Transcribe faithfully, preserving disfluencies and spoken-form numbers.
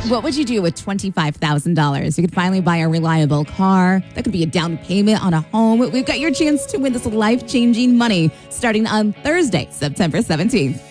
What would you do with twenty-five thousand dollars? You could finally buy a reliable car. That could be a down payment on a home. We've got your chance to win this life-changing money starting on Thursday, September seventeenth.